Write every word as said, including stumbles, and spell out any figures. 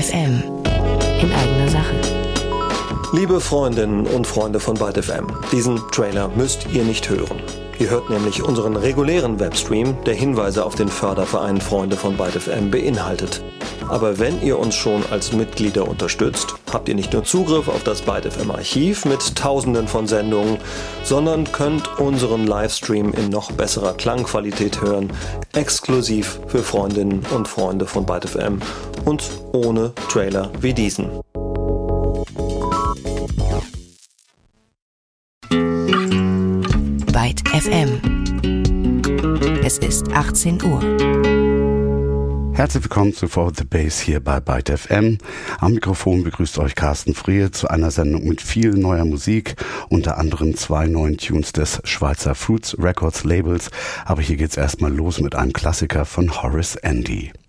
F M. In eigener Sache. Liebe Freundinnen und Freunde von Byte F M, diesen Trailer müsst ihr nicht hören. Ihr hört nämlich unseren regulären Webstream, der Hinweise auf den Förderverein Freunde von Byte F M beinhaltet. Aber wenn ihr uns schon als Mitglieder unterstützt, habt ihr nicht nur Zugriff auf das Byte F M Archiv mit Tausenden von Sendungen, sondern könnt unseren Livestream in noch besserer Klangqualität hören, exklusiv für Freundinnen und Freunde von Byte F M und ohne Trailer wie diesen. Byte F M. Es ist achtzehn Uhr. Herzlich willkommen zu Forward the Bass hier bei Byte F M. Am Mikrofon begrüßt euch Carsten Friehe zu einer Sendung mit viel neuer Musik, unter anderem zwei neuen Tunes des Schweizer Fruits Records Labels. Aber hier geht's erstmal los mit einem Klassiker von Horace Andy.